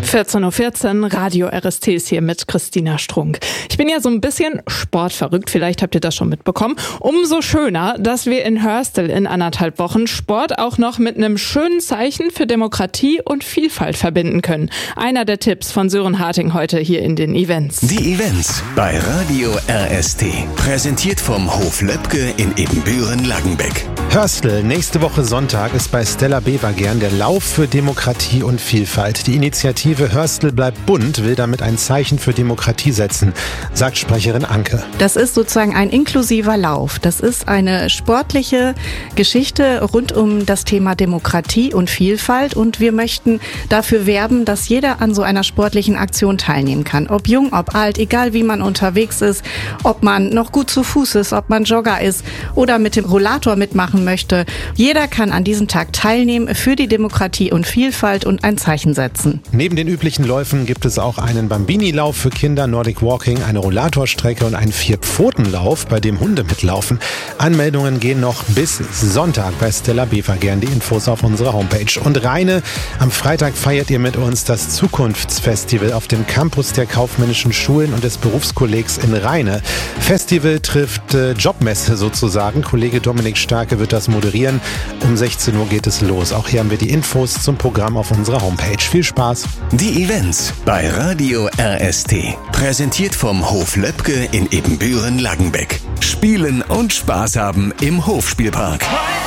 14:14 Uhr, Radio RST ist hier mit Christina Strunk. Ich bin ja so ein bisschen sportverrückt, vielleicht habt ihr das schon mitbekommen. Umso schöner, dass wir in Hörstel in 1,5 Wochen Sport auch noch mit einem schönen Zeichen für Demokratie und Vielfalt verbinden können. Einer der Tipps von Sören Harting heute hier in den Events. Die Events bei Radio RST. Präsentiert vom Hof Löbke in Ebenbüren-Langenbeck. Hörstel, nächste Woche Sonntag ist bei Stella Bevergern der Lauf für Demokratie und Vielfalt. Die Initiative Hörstel bleibt bunt will damit ein Zeichen für Demokratie setzen, sagt Sprecherin Anke. Das ist sozusagen ein inklusiver Lauf. Das ist eine sportliche Geschichte rund um das Thema Demokratie und Vielfalt und wir möchten dafür werben, dass jeder an so einer sportlichen Aktion teilnehmen kann. Ob jung, ob alt, egal wie man unterwegs ist, ob man noch gut zu Fuß ist, ob man Jogger ist oder mit dem Rollator mitmachen möchte. Jeder kann an diesem Tag teilnehmen für die Demokratie und Vielfalt und ein Zeichen setzen. Neben den üblichen Läufen gibt es auch einen Bambini-Lauf für Kinder, Nordic Walking, eine Rollatorstrecke und einen 4-Pfoten-Lauf, bei dem Hunde mitlaufen. Anmeldungen gehen noch bis Sonntag bei Stella Bevergern. Die Infos auf unserer Homepage. Und Rheine, am Freitag feiert ihr mit uns das Zukunftsfestival auf dem Campus der kaufmännischen Schulen und des Berufskollegs in Rheine. Festival trifft Jobmesse sozusagen. Kollege Dominik Starke wird das moderieren. Um 16 Uhr geht es los. Auch hier haben wir die Infos zum Programm auf unserer Homepage. Viel Spaß! Die Events bei Radio RST. Präsentiert vom Hof Löbke in Ebenbüren-Langenbeck. Spielen und Spaß haben im Hofspielpark.